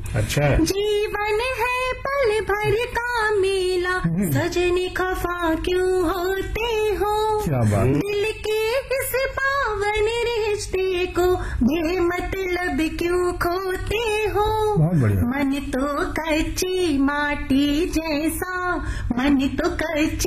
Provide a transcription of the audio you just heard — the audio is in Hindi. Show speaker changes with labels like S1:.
S1: अच्छा।
S2: जीवन है पल भर का मेला, सजनी खफा क्यों होते हो,
S1: क्या बात।
S2: दिल के इस पावन रिश्ते को बेमतलब क्यों खोते हो। मन तो कच्ची माटी जैसा, मन तो कच्ची